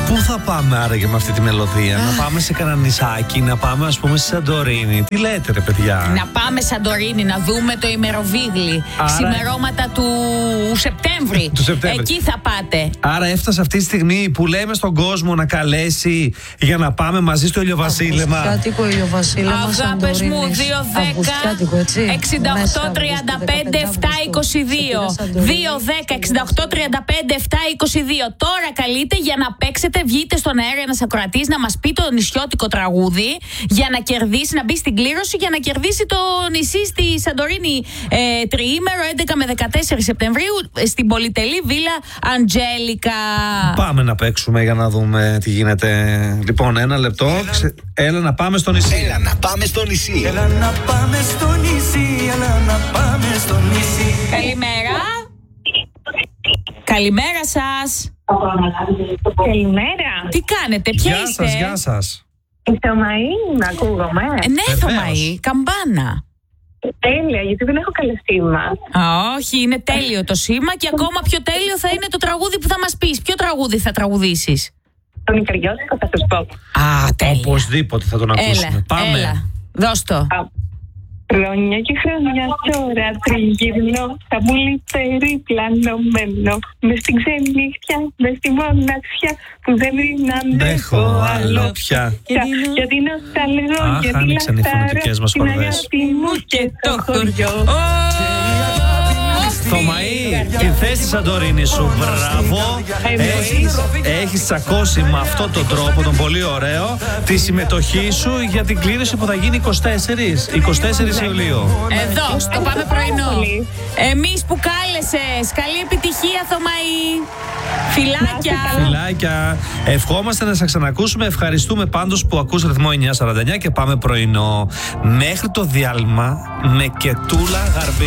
Πού θα πάμε άραγε με αυτή τη μελωδία? Να πάμε σε κανένα νησάκι, να πάμε ας πούμε στη Σαντορίνη? Τι λέτε ρε παιδιά? Να πάμε Σαντορίνη, να δούμε το ημεροβίγλι. Ξημερώματα του Σεπτέμβρη. Εκεί θα πάτε. Άρα έφτασε αυτή τη στιγμή που λέμε στον κόσμο να καλέσει για να πάμε μαζί στο ηλιοβασίλεμα. Αυγουστιάτικο ηλιοβασίλεμα. Αγάπες μου, 2-10 68-35-7-22. 2-10-68-35-7-22. Τώρα καλείτε για να παίξετε, βγείτε στον αέρα ένας ακροατής να μας πει το νησιώτικο τραγούδι για να κερδίσει, να μπει στην κλήρωση για να κερδίσει το νησί στη Σαντορίνη τριήμερο 11 με 14 Σεπτεμβρίου στην πολυτελή Βίλα Αντζέλικα. Πάμε να παίξουμε για να δούμε τι γίνεται. Λοιπόν, ένα λεπτό. Έλα να πάμε στο νησί. Έλα να πάμε στο νησί. Έλα να πάμε στο νησί. Έλα να πάμε στο νησί. Καλημέρα. Καλημέρα σας. Καλημέρα. Τι κάνετε, ποια είστε? Γεια σας. Η Θωμαή, να ακούγομαι. Ναι, Θωμαή, καμπάνα. Τέλεια, γιατί δεν έχω καλό σήμα. Όχι, είναι τέλειο το σήμα και ακόμα πιο τέλειο θα είναι το τραγούδι που θα μας πεις. Ποιο τραγούδι θα τραγουδήσεις? Τον Ικαριώτικο θα σας πω. Α, τέλεια. Οπωσδήποτε θα τον ακούσουμε. Πάμε. Έλα, δώσ' το. Χρόνια και χρόνια τώρα τριγυρνώ, θα μου περιπλανωμένο. Μες στην ξενύχτια, μες στη μοναξιά, που δεν την αντέχω άλλο πια. Γιατί νοσταλγώ, γιατί λαχτάρω την αγάπη μου και το χωριό. Θωμαή, τη θέση της Σαντορίνη σου, μπράβο. Έχεις τσακώσει με αυτόν τον τρόπο, τον πολύ ωραίο, τη συμμετοχή σου για την κλήρωση που θα γίνει 24 Ιουλίου. Εδώ, στο Πάμε Πρωινό. Εμείς που κάλεσες, καλή επιτυχία Θωμαή. Φιλάκια. Φιλάκια. Ευχόμαστε να σας ξανακούσουμε. Ευχαριστούμε πάντως που ακούς ρυθμό 949 και Πάμε Πρωινό. Μέχρι το διάλειμμα με Κετούλα Γαρμπή.